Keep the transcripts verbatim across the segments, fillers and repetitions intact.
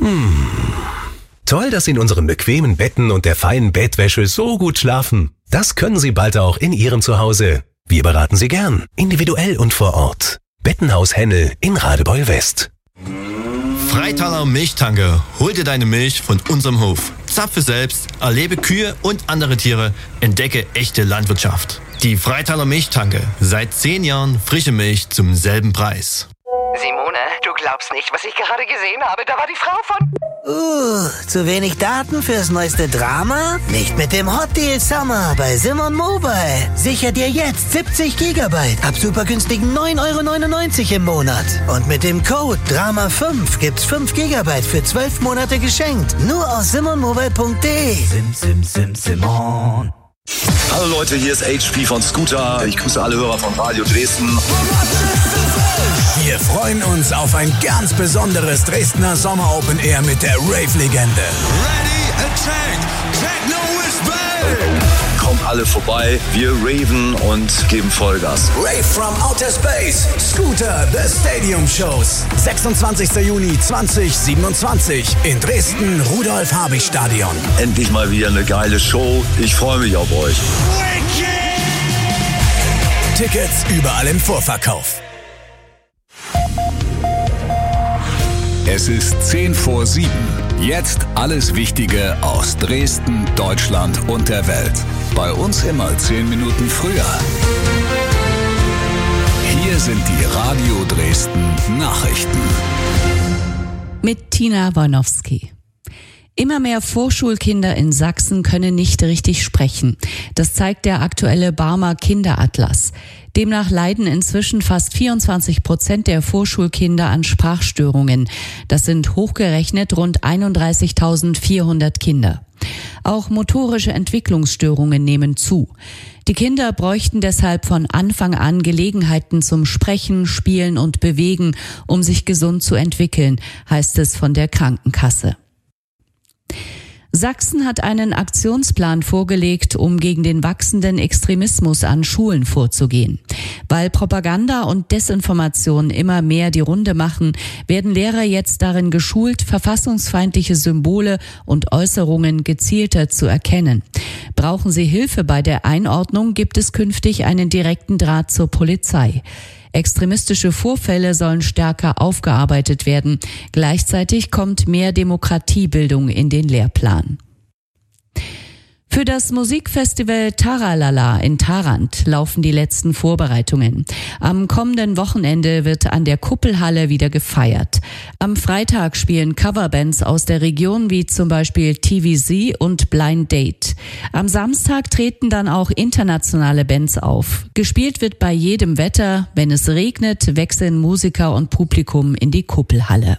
Hm. Toll, dass Sie in unseren bequemen Betten und der feinen Bettwäsche so gut schlafen. Das können Sie bald auch in Ihrem Zuhause. Wir beraten Sie gern, individuell und vor Ort. Bettenhaus Hennel in Radebeul West. Freitaler Milchtanke. Hol dir deine Milch von unserem Hof. Zapfe selbst, erlebe Kühe und andere Tiere, entdecke echte Landwirtschaft. Die Freitaler Milchtanke. Seit zehn Jahren frische Milch zum selben Preis. Simone, du glaubst nicht, was ich gerade gesehen habe. Da war die Frau von... Uh, zu wenig Daten fürs neueste Drama? Nicht mit dem Hot Deal Summer bei Simon Mobile. Sicher dir jetzt siebzig Gigabyte ab super günstigen neun Euro neunundneunzig im Monat. Und mit dem Code Drama fünf gibt's fünf Gigabyte für zwölf Monate geschenkt. Nur aus simon mobile punkt de. Sim, sim, sim, Simon. Hallo Leute, hier ist H P von Scooter. Ich grüße alle Hörer von Radio Dresden. Wir freuen uns auf ein ganz besonderes Dresdner Sommer Open Air mit der Rave-Legende. Ready, attack, techno is back! Kommt alle vorbei, wir raven und geben Vollgas. Rave from Outer Space, Scooter, The Stadium Shows. sechsundzwanzigster Juni zweitausendsiebenundzwanzig in Dresden, Rudolf-Habich-Stadion. Endlich mal wieder eine geile Show. Ich freue mich auf euch. Tickets überall im Vorverkauf. Es ist zehn vor sieben. Jetzt alles Wichtige aus Dresden, Deutschland und der Welt. Bei uns immer zehn Minuten früher. Hier sind die Radio Dresden Nachrichten. Mit Tina Wojnowski. Immer mehr Vorschulkinder in Sachsen können nicht richtig sprechen. Das zeigt der aktuelle Barmer Kinderatlas. Demnach leiden inzwischen fast vierundzwanzig Prozent der Vorschulkinder an Sprachstörungen. Das sind hochgerechnet rund einunddreißigtausendvierhundert Kinder. Auch motorische Entwicklungsstörungen nehmen zu. Die Kinder bräuchten deshalb von Anfang an Gelegenheiten zum Sprechen, Spielen und Bewegen, um sich gesund zu entwickeln, heißt es von der Krankenkasse. Sachsen hat einen Aktionsplan vorgelegt, um gegen den wachsenden Extremismus an Schulen vorzugehen. Weil Propaganda und Desinformation immer mehr die Runde machen, werden Lehrer jetzt darin geschult, verfassungsfeindliche Symbole und Äußerungen gezielter zu erkennen. Brauchen sie Hilfe bei der Einordnung, gibt es künftig einen direkten Draht zur Polizei. Extremistische Vorfälle sollen stärker aufgearbeitet werden. Gleichzeitig kommt mehr Demokratiebildung in den Lehrplan. Für das Musikfestival Taralala in Tharandt laufen die letzten Vorbereitungen. Am kommenden Wochenende wird an der Kuppelhalle wieder gefeiert. Am Freitag spielen Coverbands aus der Region wie zum Beispiel T V Z und Blind Date. Am Samstag treten dann auch internationale Bands auf. Gespielt wird bei jedem Wetter. Wenn es regnet, wechseln Musiker und Publikum in die Kuppelhalle.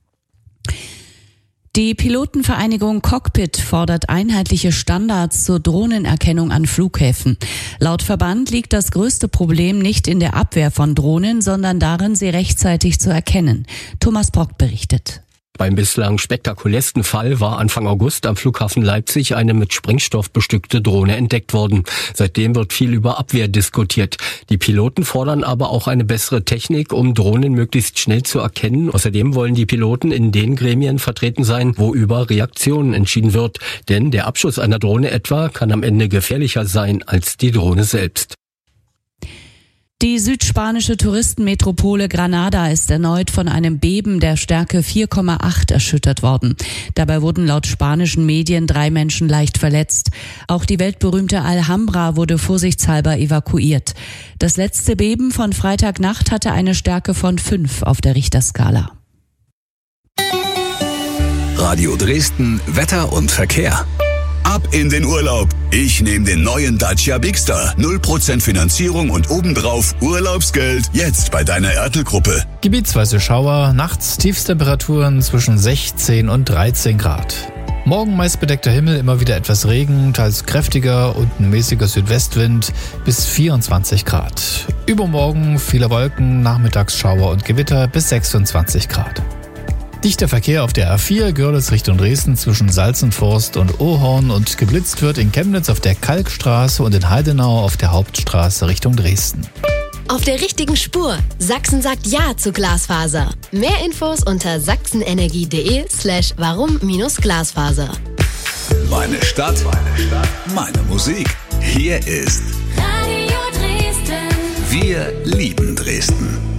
Die Pilotenvereinigung Cockpit fordert einheitliche Standards zur Drohnenerkennung an Flughäfen. Laut Verband liegt das größte Problem nicht in der Abwehr von Drohnen, sondern darin, sie rechtzeitig zu erkennen. Thomas Brock berichtet. Beim bislang spektakulärsten Fall war Anfang August am Flughafen Leipzig eine mit Sprengstoff bestückte Drohne entdeckt worden. Seitdem wird viel über Abwehr diskutiert. Die Piloten fordern aber auch eine bessere Technik, um Drohnen möglichst schnell zu erkennen. Außerdem wollen die Piloten in den Gremien vertreten sein, wo über Reaktionen entschieden wird. Denn der Abschuss einer Drohne etwa kann am Ende gefährlicher sein als die Drohne selbst. Die südspanische Touristenmetropole Granada ist erneut von einem Beben der Stärke vier Komma acht erschüttert worden. Dabei wurden laut spanischen Medien drei Menschen leicht verletzt. Auch die weltberühmte Alhambra wurde vorsichtshalber evakuiert. Das letzte Beben von Freitagnacht hatte eine Stärke von fünf auf der Richterskala. Radio Dresden, Wetter und Verkehr. Ab in den Urlaub. Ich nehme den neuen Dacia Bigster. null Prozent Finanzierung und obendrauf Urlaubsgeld. Jetzt bei deiner Ertel-Gruppe. Gebietsweise Schauer, nachts Tiefstemperaturen zwischen sechzehn und dreizehn Grad. Morgen meist bedeckter Himmel, immer wieder etwas Regen, teils kräftiger und ein mäßiger Südwestwind bis vierundzwanzig Grad. Übermorgen viele Wolken, nachmittags Schauer und Gewitter bis sechsundzwanzig Grad. Dichter Verkehr auf der A vier, Görlitz Richtung Dresden zwischen Salzenforst und Ohorn und geblitzt wird in Chemnitz auf der Kalkstraße und in Heidenau auf der Hauptstraße Richtung Dresden. Auf der richtigen Spur. Sachsen sagt Ja zu Glasfaser. Mehr Infos unter sachsenenergie.de slash warum minus Glasfaser. Meine Stadt, meine Stadt, meine Musik. Hier ist Radio Dresden. Wir lieben Dresden.